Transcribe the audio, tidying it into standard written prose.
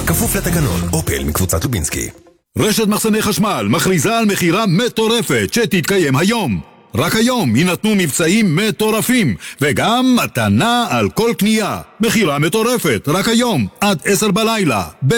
כפוף לתקנון. אופל מקבוצת לובינסקי. רשת מחסני חשמל מכריזה על מחירה מטורפת שתתקיים היום. רק היום יינתנו מבצעים מטורפים, וגם מתנה על כל קנייה. מחירה מטורפת, רק היום, עד 10 בלילה.